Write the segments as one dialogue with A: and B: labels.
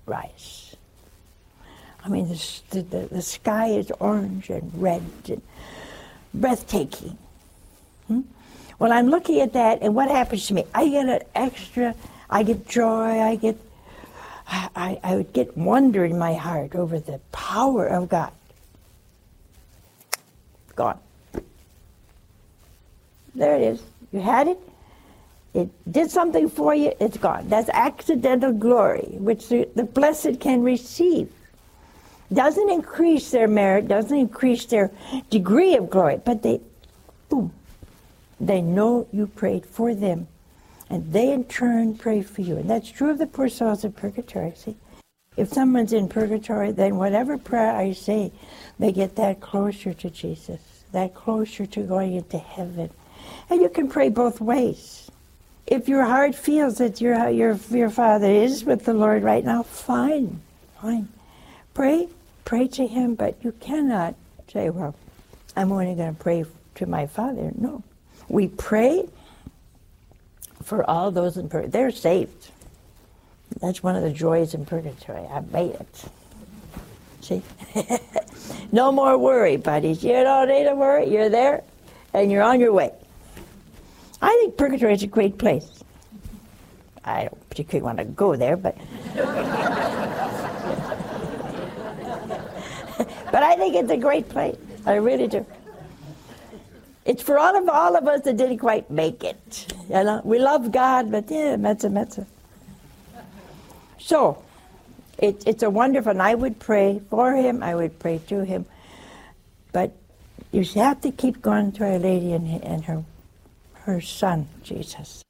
A: rise. I mean, the sky is orange and red and breathtaking. Well, I'm looking at that, and what happens to me? I get joy, I would get wonder in my heart over the power of God. Gone. There it is. You had it. It did something for you. It's gone. That's accidental glory, which the blessed can receive. Doesn't increase their merit, doesn't increase their degree of glory, but they know you prayed for them, and they in turn pray for you. And that's true of the poor souls in purgatory. See, if someone's in purgatory, then whatever prayer I say, they get that closer to Jesus, that closer to going into heaven. And you can pray both ways. If your heart feels that your Father is with the Lord right now, fine. Pray to Him, but you cannot say, well, I'm only going to pray to my Father. No. We pray for all those in purgatory. They're saved. That's one of the joys in purgatory. I made it. See? No more worry, buddies. You don't need to worry. You're there, and you're on your way. I think purgatory is a great place. I don't particularly want to go there, but... but I think it's a great place. I really do. It's for all of us that didn't quite make it. You know? We love God, but metza. So, it's a wonderful, and I would pray for him, I would pray to him, but you have to keep going to Our Lady and her Son, Jesus.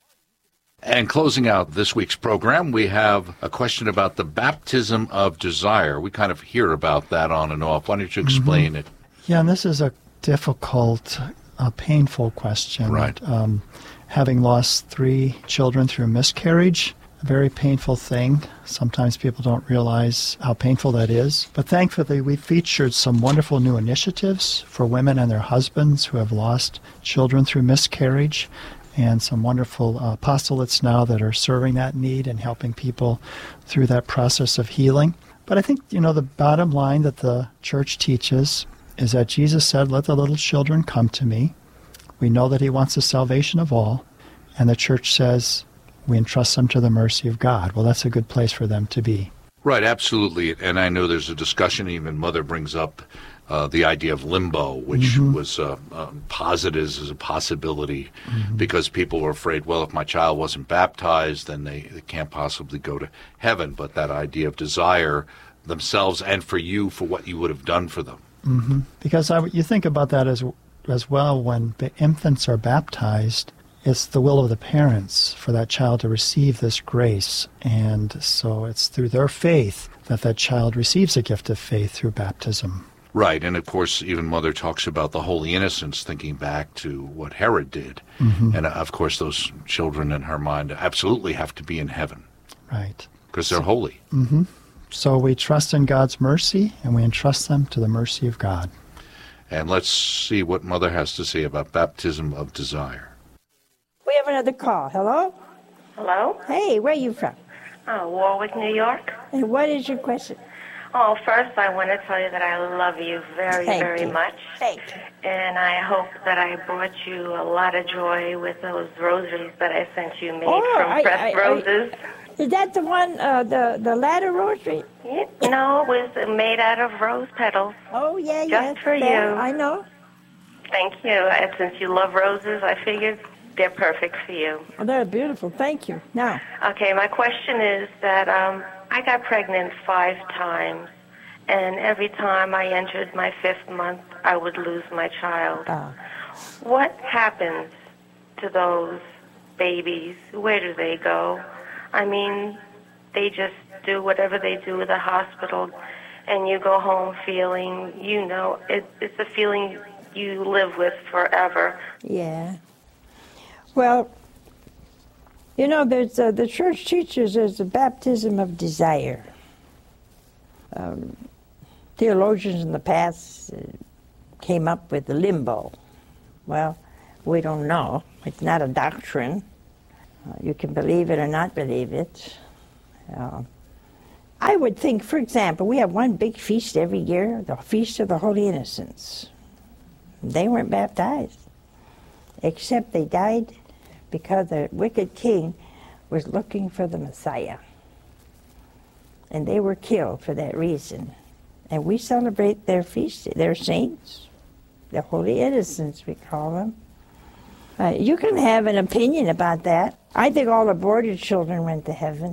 B: And closing out this week's program, we have a question about the baptism of desire. We kind of hear about that on and off. Why don't you explain it?
C: Yeah, and this is a difficult, painful question.
B: Right.
C: Having lost 3 children through miscarriage, a very painful thing. Sometimes people don't realize how painful that is. But thankfully, we featured some wonderful new initiatives for women and their husbands who have lost children through miscarriage, and some wonderful apostolates now that are serving that need and helping people through that process of healing. But I think, the bottom line that the church teaches is that Jesus said, "Let the little children come to me." We know that he wants the salvation of all, and the church says we entrust them to the mercy of God. Well, that's a good place for them to be.
B: Right, absolutely. And I know there's a discussion, even Mother brings up the idea of limbo, which was posited as a possibility because people were afraid, well, if my child wasn't baptized, then they can't possibly go to heaven. But that idea of desire themselves and for you, for what you would have done for them.
C: Because you think about that as well, when the infants are baptized, it's the will of the parents for that child to receive this grace. And so it's through their faith that child receives a gift of faith through baptism.
B: Right, and of course, even Mother talks about the Holy Innocents, thinking back to what Herod did. And of course, those children in her mind absolutely have to be in heaven.
C: Right.
B: Because they're holy.
C: So we trust in God's mercy, and we entrust them to the mercy of God.
B: And let's see what Mother has to say about baptism of desire.
A: We have another call. Hello?
D: Hello?
A: Hey, where are you from?
D: Warwick, New York.
A: And what is your question?
D: Oh, first I want to tell you that I love you very much.
A: Thank you.
D: And I hope that I brought you a lot of joy with those rosaries that I sent you made from pressed roses.
A: Is that the one, the ladder rosary?
D: No, it was made out of rose petals.
A: Oh, yeah,
D: Just for you.
A: I know.
D: Thank you. And since you love roses, I figured they're perfect for you.
A: Oh, they're beautiful. Thank you. Now.
D: Okay, my question is that I got pregnant 5 times, and every time I entered my 5th month, I would lose my child. What happens to those babies? Where do they go? I mean, they just do whatever they do at the hospital, and you go home feeling, it's a feeling you live with forever.
A: Yeah. Well, there's the church teaches there's a baptism of desire. Theologians in the past came up with the limbo. Well, we don't know. It's not a doctrine. You can believe it or not believe it. I would think, for example, we have one big feast every year, the Feast of the Holy Innocents. They weren't baptized, except they died because the wicked king was looking for the Messiah. And they were killed for that reason. And we celebrate their feast, their saints, the Holy Innocents, we call them. You can have an opinion about that. I think all aborted children went to heaven.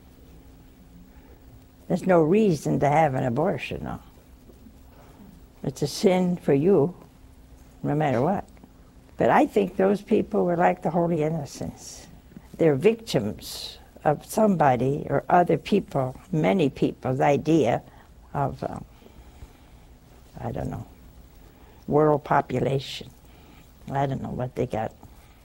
A: There's no reason to have an abortion, no. It's a sin for you, no matter what. But I think those people were like the Holy Innocents. They're victims of somebody or other people, many people's idea of, I don't know, world population. I don't know what they got.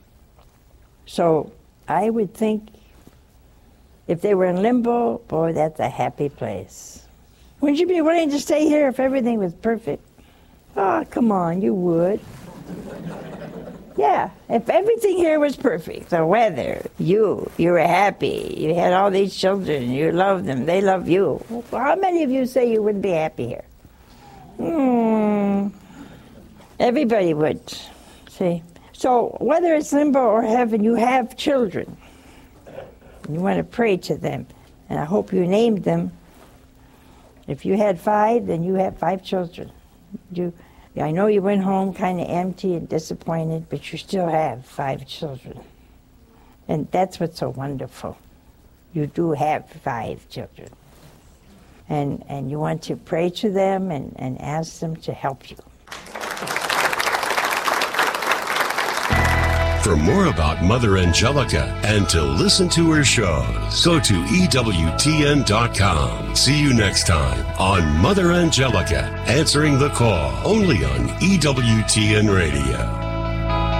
A: So I would think if they were in limbo, boy, that's a happy place. Wouldn't you be willing to stay here if everything was perfect? Oh, come on, you would. Yeah, if everything here was perfect, the weather, you were happy, you had all these children, you loved them, they love you. Well, how many of you say you wouldn't be happy here? Everybody would, see. So whether it's limbo or heaven, you have children. You want to pray to them, and I hope you named them. If you had 5, then you have 5 children. I know you went home kind of empty and disappointed, but you still have 5 children. And that's what's so wonderful. You do have 5 children. And you want to pray to them and ask them to help you.
E: For more about Mother Angelica and to listen to her shows, go to EWTN.com. See you next time on Mother Angelica, answering the call, only on EWTN Radio.